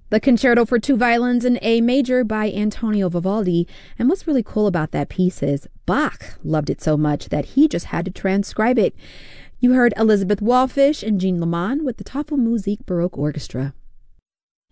The Concerto for Two Violins in A Major by Antonio Vivaldi. And what's really cool about that piece is Bach loved it so much that he just had to transcribe it. You heard Elizabeth Wallfish and Jean Lamont with the Tafelmusik Baroque Orchestra.